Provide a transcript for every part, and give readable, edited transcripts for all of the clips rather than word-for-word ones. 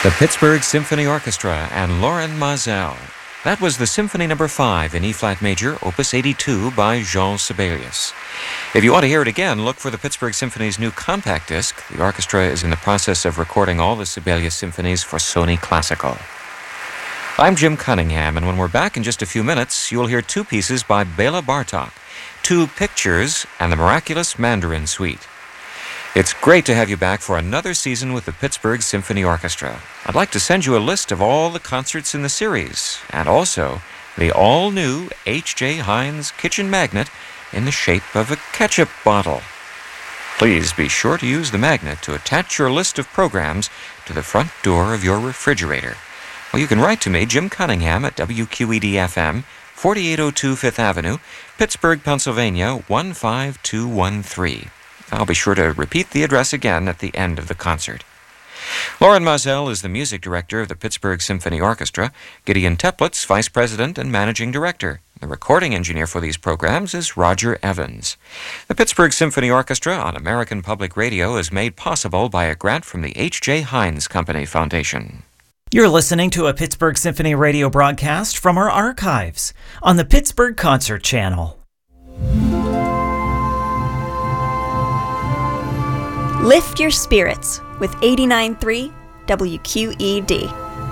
The Pittsburgh Symphony Orchestra and Loren Maazel. That was the Symphony No. 5 in E-flat major, Opus 82 by Jean Sibelius. If you want to hear it again, look for the Pittsburgh Symphony's new compact disc. The orchestra is in the process of recording all the Sibelius symphonies for Sony Classical. I'm Jim Cunningham, and when we're back in just a few minutes, you'll hear two pieces by Bela Bartok, Two Pictures and the Miraculous Mandarin Suite. It's great to have you back for another season with the Pittsburgh Symphony Orchestra. I'd like to send you a list of all the concerts in the series, and also the all-new H.J. Heinz kitchen magnet in the shape of a ketchup bottle. Please be sure to use the magnet to attach your list of programs to the front door of your refrigerator. Well, you can write to me, Jim Cunningham, at WQED-FM, 4802 Fifth Avenue, Pittsburgh, Pennsylvania, 15213. I'll be sure to repeat the address again at the end of the concert. Loren Maazel is the music director of the Pittsburgh Symphony Orchestra. Gideon Teplitz, vice president and managing director. The recording engineer for these programs is Roger Evans. The Pittsburgh Symphony Orchestra on American Public Radio is made possible by a grant from the H.J. Heinz Company Foundation. You're listening to a Pittsburgh Symphony radio broadcast from our archives on the Pittsburgh Concert Channel. Lift your spirits with 89.3 WQED.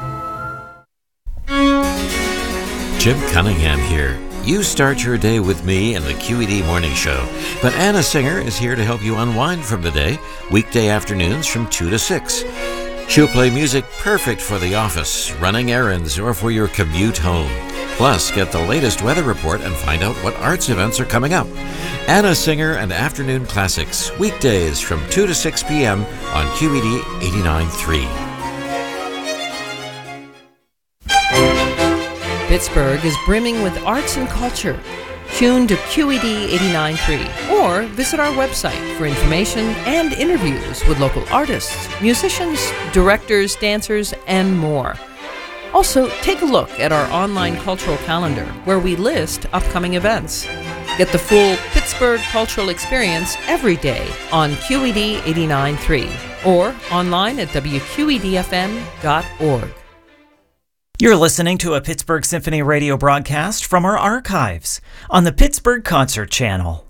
Jim Cunningham here. You start your day with me in the QED Morning Show, but Anna Singer is here to help you unwind from the day, weekday afternoons from 2 to 6. She'll play music perfect for the office, running errands, or for your commute home. Plus, get the latest weather report and find out what arts events are coming up. Anna Singer and Afternoon Classics, weekdays from 2 to 6 p.m. on QED 89.3. Pittsburgh is brimming with arts and culture. Tune to QED 89.3 or visit our website for information and interviews with local artists, musicians, directors, dancers, and more. Also, take a look at our online cultural calendar where we list upcoming events. Get the full Pittsburgh cultural experience every day on QED 89.3 or online at WQEDFM.org. You're listening to a Pittsburgh Symphony radio broadcast from our archives on the Pittsburgh Concert Channel.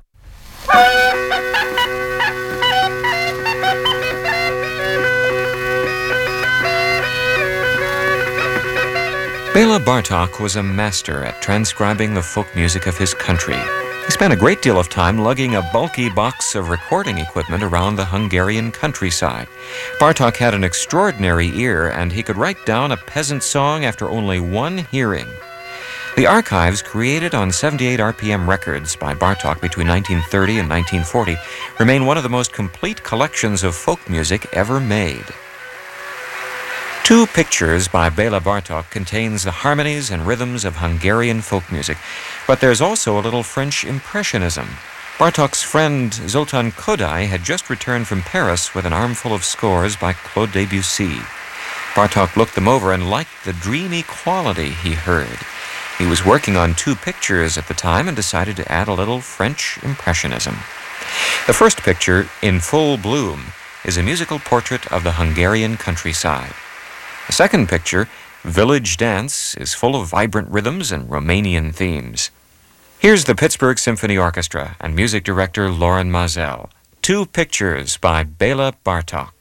Bela Bartok was a master at transcribing the folk music of his country. He spent a great deal of time lugging a bulky box of recording equipment around the Hungarian countryside. Bartok had an extraordinary ear, and he could write down a peasant song after only one hearing. The archives, created on 78 RPM records by Bartok between 1930 and 1940, remain one of the most complete collections of folk music ever made. Two Pictures by Bela Bartok contains the harmonies and rhythms of Hungarian folk music, but there's also a little French impressionism. Bartok's friend Zoltan Kodály had just returned from Paris with an armful of scores by Claude Debussy. Bartok looked them over and liked the dreamy quality he heard. He was working on Two Pictures at the time and decided to add a little French impressionism. The first picture, In Full Bloom, is a musical portrait of the Hungarian countryside. The second picture, Village Dance, is full of vibrant rhythms and Romanian themes. Here's the Pittsburgh Symphony Orchestra and music director Loren Maazel. Two Pictures by Bela Bartok.